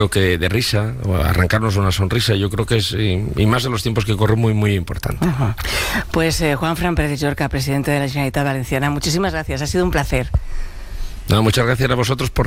creo que de risa, o arrancarnos una sonrisa, yo creo que es, y más en los tiempos que corren, muy, muy importante. Pues Juanfran Pérez Llorca, presidente de la Generalitat Valenciana, muchísimas gracias, ha sido un placer. No, muchas gracias a vosotros por